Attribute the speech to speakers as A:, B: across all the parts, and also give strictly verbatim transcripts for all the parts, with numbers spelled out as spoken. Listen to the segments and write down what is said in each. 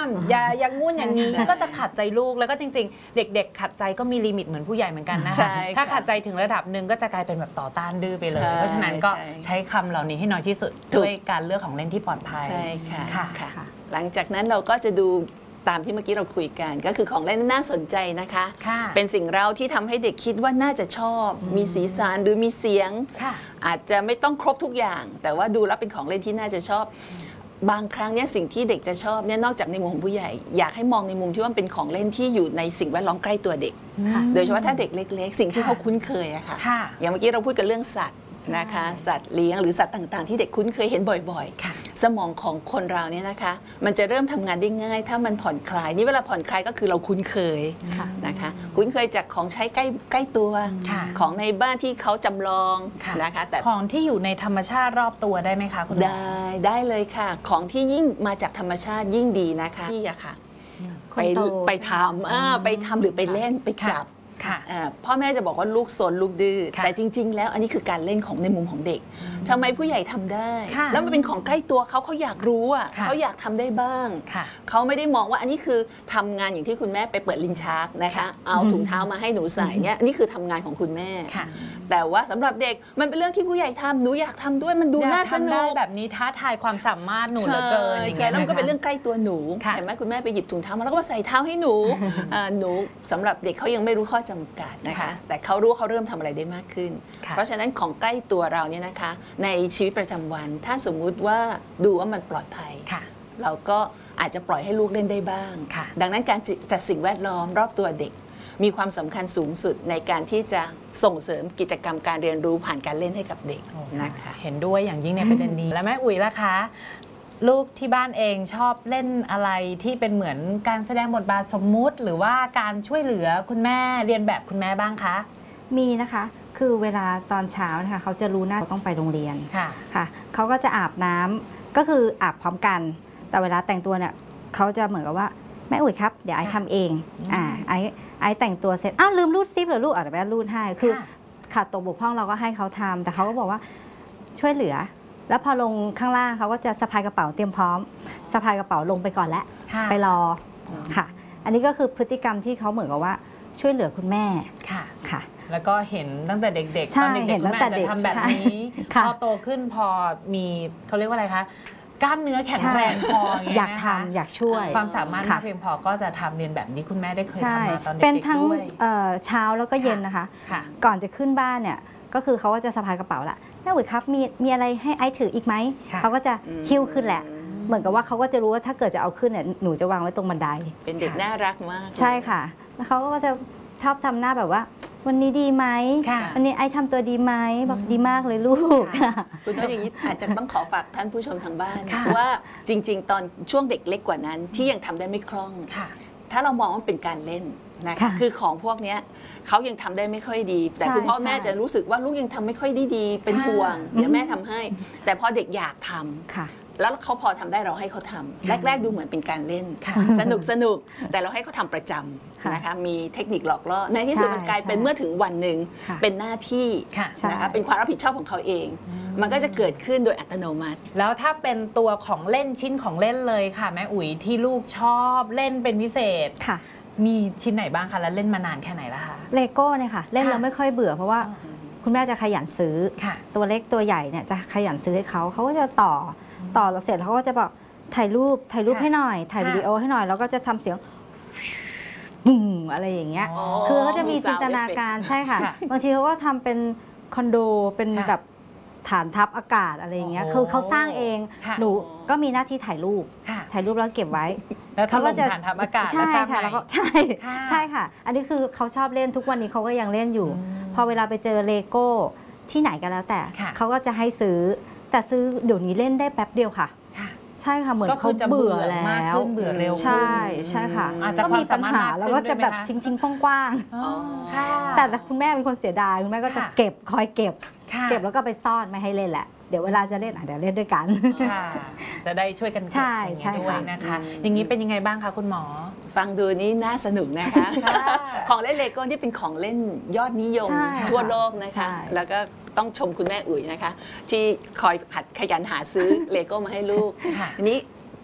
A: อย่าอย่างงู้นอย่างนี้ก็จะขัดใจลูกแล้วก็จริงๆเด็กๆขัดใจก็มีลิมิตเหมือนผู้ใหญ่เหมือนกันนะคะถ้าขัดใจถึงระดับหนึ่งก็จะกลายเป็นแบบต่อต้านดื้อไปเลยเพราะฉะนั้นก็ใช้คำเหล่านี้ให้น้อยที่สุดด้วยการเลือกของเล่นที่ปลอดภัย
B: ใช่ค่ะหลังจากนั้นเราก็จะดูตามที่เมื่อกี้เราคุยกันก็คือของเล่นน่าสนใจนะคะเป็นสิ่งเราที่ทำให้เด็กคิดว่าน่าจะชอบมีสีสันหรือมีเสียงอาจจะไม่ต้องครบทุกอย่างแต่ว่าดูแล้วเป็นของเล่นที่น่าจะชอบบางครั้งเนี่ยสิ่งที่เด็กจะชอบเนี่ยนอกจากในมุมของผู้ใหญ่อยากให้มองในมุมที่ว่าเป็นของเล่นที่อยู่ในสิ่งแวดล้อมใกล้ตัวเด็กโดยเฉพาะถ้าเด็กเล็กๆสิ่งที่เขาคุ้นเคยอะค่ะอย่างเมื่อกี้เราพูดกันเรื่องสัตว์นะคะสัตว์เลี้ยงหรือสัตว์ต่างๆที่เด็กคุ้นเคยเห็นบ่อยๆสมองของคนเราเนี่ยนะคะมันจะเริ่มทำงานได้ง่ายถ้ามันผ่อนคลายนี่เวลาผ่อนคลายก็คือเราคุ้นเคยนะคะคุ้นเคยจากของใช้ใกล้ใกล้ตัวของในบ้านที่เขาจำลองนะคะแต่
A: ของที่อยู่ในธรรมชาติรอบตัวได้ไหมคะคุณ
B: ได้ได้เลยค่ะของที่ยิ่งมาจากธรรมชาติยิ่งดีนะคะที่อะค่ะไปไปทำไปทำหรือไปเล่นไปจับพ่อแม่จะบอกว่าลูกซนลูกดื้อแต่จริงๆแล้วอันนี้คือการเล่นของในมุมของเด็กทำไมผู้ใหญ่ทำได้แล้วมันเป็นของใกล้ตัวเขาเขาอยากรู้อ่ะเขาอยากทำได้บ้างเขาไม่ได้มองว่าอันนี้คือทำงานอย่างที่คุณแม่ไปเปิดลิ้นชักนะคะเอาถุงเท้ามาให้หนูใส่เนี่ยนี่คือทำงานของคุณแม่แต่ว่าสำหรับเด็กมันเป็นเรื่องที่ผู้ใหญ่ทำหนูอยากทำด้วยมันดูน่าสนุก
A: แบบนี้ท้าทายความสามารถหนูเหลือเกิน
B: ใช่แล้วมันก็เป็นเรื่องใกล้ตัวหนูเห็นไหมคุณแม่ไปหยิบถุงเท้ามาแล้วก็ใส่เท้าให้หนูหนูสำหรับเด็กเขายังไม่รู้ข้อจำกัดนะคะแต่เขารู้เขาเริ่มทำอะไรได้มากขึ้นเพราะฉะนั้นของใกล้ตัวเราเนี่ยนะคะในชีวิตประจำวันถ้าสมมุติว่าดูว่ามันปลอดภัยเราก็อาจจะปล่อยให้ลูกเล่นได้บ้างดังนั้นการจัดสิ่งแวดล้อมรอบตัวเด็กมีความสำคัญสูงสุดในการที่จะส่งเสริมกิจกรรมการเรียนรู้ผ่านการเล่นให้กับเด็กนะคะ
A: เห็นด้วยอย่างยิ่งในประเด็นนี้และแม่อุ๋ยล่ะคะลูกที่บ้านเองชอบเล่นอะไรที่เป็นเหมือนการแสดงบทบาทสมมุติหรือว่าการช่วยเหลือคุณแม่เรียนแบบคุณแม่บ้างคะ
C: มีนะคะคือเวลาตอนเช้านะคะเขาจะรู้หน้าต้องไปโรงเรียนค่ะค่ะเขาก็จะอาบน้ำก็คืออาบพร้อมกันแต่เวลาแต่งตัวเนี่ยเขาจะเหมือนกับว่าแม่อุ๋ยครับเดี๋ยวไอ้ทำเองอ่าไอ้ไอ้แต่งตัวเสร็จอ้าวลืมรูดซิปเหรอลูกอ่ะเดี๋ยวแม่รูดให้คือขาดตกบกพร่องเราก็ให้เขาทำแต่เขาก็บอกว่าช่วยเหลือแล้วพอลงข้างล่างเขาก็จะสะพายกระเป๋าเตรียมพร้อมสะพายกระเป๋าลงไปก่อนแล้วไปรอค่ะอันนี้ก็คือพฤติกรรมที่เขาเหมือนกับว่าช่วยเหลือคุณแม่
A: ค่ะ
C: ค่ะ
A: แล้วก็เห็นตั้งแต่เด็กๆตอนเด็กๆแม่จะทำแบบนี้พอโตขึ้นพอมีเขาเรียกว่าอะไรคะกล้ามเนื้อแข็งแรงพอ
C: อยากทำอยากช่วย
A: ความสามารถมากเพียงพอก็จะทำเรียนแบบนี้คุณแม่ได้เคยทำมาตอนเด็กๆด้วย
C: เป็นทั้งเช้าแล้วก็เย็นนะคะก่อนจะขึ้นบ้านเนี่ยก็คือเขาก็จะสะพายกระเป๋าละแม่อุ๋ยครับมีมีอะไรให้ไอซ์ถืออีกไหมเขาก็จะหิ้วขึ้นแหละเหมือนกับว่าเขาก็จะรู้ว่าถ้าเกิดจะเอาขึ้นเนี่ยหนูจะวางไว้ตรงบันได
B: เป็นเด็กน่ารักมาก
C: ใช่ค่ะแล้วเขาก็จะชอบทำหน้าแบบว่าวันนี้ดีไหมวันนี้ไอซ์ทำตัวดีไหมบอกดีมากเลยลูก
B: คุณต้องอย่างนี้อาจจะต้องขอฝากท่านผู้ชมทางบ้านว่าจริงๆตอนช่วงเด็กเล็กกว่านั้นที่ยังทำได้ไม่คล่องถ้าเรามองว่าเป็นการเล่นนะคะคือของพวกนี้เขายังทำได้ไม่ค่อยดีแต่คุณพ่อแม่จะรู้สึกว่าลูกยังทำไม่ค่อยดีๆเป็นห่วงเดี๋ยวแม่ทำให้แต่พอเด็กอยากทำแล้วเขาพอทำได้เราให้เขาทำแรกๆดูเหมือนเป็นการเล่นสนุกสนุกแต่เราให้เขาทำประจำนะคะมีเทคนิคหลอกล่อในที่สุดมันกลายเป็นเมื่อถึงวันหนึ่งเป็นหน้าที่นะคะเป็นความรับผิดชอบของเขาเองมันก็จะเกิดขึ้นโดยอัตโนมัติ
A: แล้วถ้าเป็นตัวของเล่นชิ้นของเล่นเลยค่ะแม่อุ๋ยที่ลูกชอบเล่นเป็นพิเศษมีชิ้นไหนบ้างคะแล้วเล่นมานานแค่ไหนแล้วคะ
C: เลโก้เนี่ยค่ะเล่นแล้วไม่ค่อยเบื่อเพราะว่าคุณแม่จะขยันซื้อตัวเล็กตัวใหญ่เนี่ยจะขยันซื้อให้เขาเขาก็จะต่อต่อเราเสร็จเขาก็จะบอกถ่ายรูปถ่ายรูปให้หน่อยถ่ายวิดีโอให้หน่อยแล้วก็จะทำเสียงบุ้งอะไรอย่างเงี้ยคือเขาจะมีจินตนาการใช่ค่ะบางทีเขาก็ทำเป็นคอนโดเป็นแบบฐานทัพอากาศอะไรอย่างเงี้ยคือเขาสร้างเองหนูก็มีหน้าที่ถ่ายรูปถ่ายรูปแล้วเก็บไว้
A: แล้วเขาก็จะฐานทัพอากาศ
C: ใช่ค่ะแล้วก็ใช่ใช่ค่ะอันนี้คือเขาชอบเล่นทุกวันนี้เขาก็ยังเล่นอยู่พอเวลาไปเจอเลโก้ที่ไหนก็แล้วแต่เขาก็จะให้ซื้อแต่ซื้อเดี๋ยวนี้เล่นได้แป๊บเดียวค่ะใช่ค่ะเหมือนเขาเบื่อแล้ว
A: เบื่อเร็ว
C: ใช่ใช่ค่ะก็มีปัญหาแล้วก็จะแบบชิงๆกว้างๆแต่คุณแม่เป็นคนเสียดายคุณแม่ก็จะเก็บคอยเก็บเก็บแล้วก็ไปซ่อนไม่ให้เล่นแหละเดี๋ยวเวลาจะเล่นอ่ะเดี๋ยวเล่นด้วยกัน
A: จะได้ช่วยกันเก็บอย่างนี้ด้วยนะคะอย่างนี้เป็นยังไงบ้างคะคุณหมอ
B: ฟังดูนี้น่าสนุกนะคะของเล่นเลโก้ที่เป็นของเล่นยอดนิยมทั่วโลกนะคะแล้วก็ต้องชมคุณแม่อุ๋ยนะคะที่คอยหัดขยันหาซื้อเลโก้มาให้ลูกอันนี้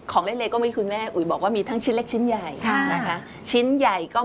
B: ของเล่นเลโก้เมื่อกี้คุณแม่อุ๋ยบอกว่ามีทั้งชิ้นเล็กชิ้นใหญ่นะคะชิ้นใหญ่ก็